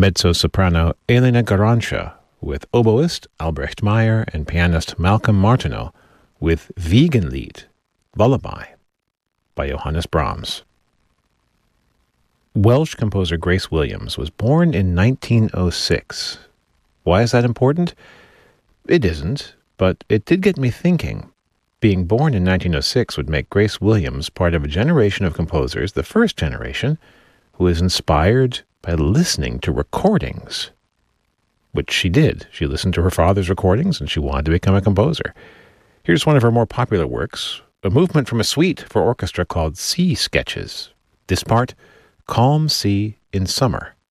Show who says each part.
Speaker 1: mezzo-soprano Elena Garancia with oboist Albrecht Meyer and pianist Malcolm Martineau with Wiegenlied, Lullaby, by Johannes Brahms. Welsh composer Grace Williams was born in 1906. Why is that important? It isn't, but it did get me thinking. Being born in 1906 would make Grace Williams part of a generation of composers, the first generation, who was inspired by listening to recordings, which she did. She listened to her father's recordings and she wanted to become a composer. Here's one of her more popular works, a movement from a suite for orchestra called Sea Sketches. This part, Calm Sea in Summer.